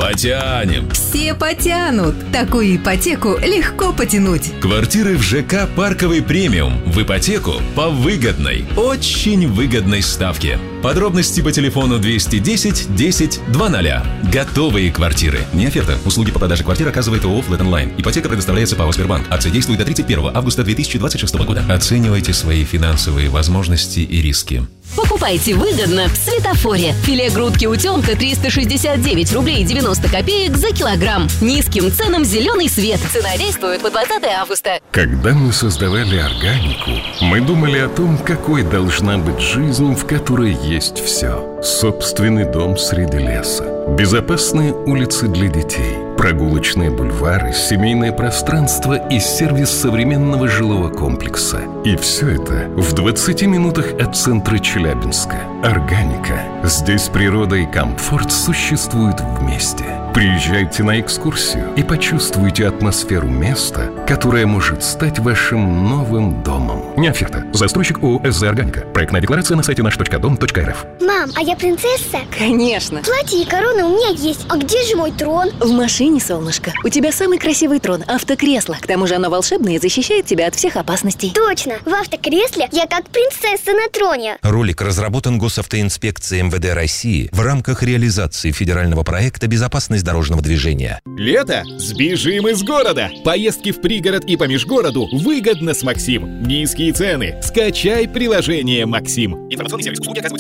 Потянем. Все потянут. Такую ипотеку легко потянуть. Квартиры в ЖК «Парковый премиум» в ипотеку по выгодной, очень выгодной ставке. Подробности по телефону 210 10 00. Готовые квартиры. Не оферта. Услуги по продаже квартир оказывает ООО «Флэт Онлайн». Ипотека предоставляется ПАО «Сбербанк». Акция действует до 31 августа 2026 года. Оценивайте свои финансовые возможности и риски. Покупайте выгодно в Светофоре. Филе грудки утенка 369 рублей 90 копеек за килограмм. Низким ценам зеленый свет. Цена действует по 20 августа. Когда мы создавали органику, мы думали о том, какой должна быть жизнь, в которой есть все. Собственный дом среди леса, безопасные улицы для детей, прогулочные бульвары, семейное пространство и сервис современного жилого комплекса. И все это в 20 минутах от центра Челябинска. Органика. Здесь природа и комфорт существуют вместе. Приезжайте на экскурсию и почувствуйте атмосферу места, которое может стать вашим новым домом. Не оферта. Застройщик ООО «СЗ Органика». Проектная декларация на сайте наш.дом.рф. Мам, а я принцесса? Конечно. Платье и корона у меня есть. А где же мой трон? В машине, солнышко. У тебя самый красивый трон – автокресло. К тому же оно волшебное и защищает тебя от всех опасностей. Точно. В автокресле я как принцесса на троне. Ролик разработан Госавтоинспекцией МВД России в рамках реализации федерального проекта «Безопасность дорожного движения». Лето? Сбежим из города! Поездки в пригород и по межгороду выгодно с Максим. Низкие цены. Скачай приложение «Максим». Информационный сервис. Услуги оказываются